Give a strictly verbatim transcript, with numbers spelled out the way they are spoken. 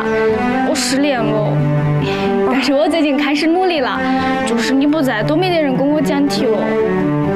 我失恋了。但是我最近开始努力了，就是你不在，都没得人跟我讲题了。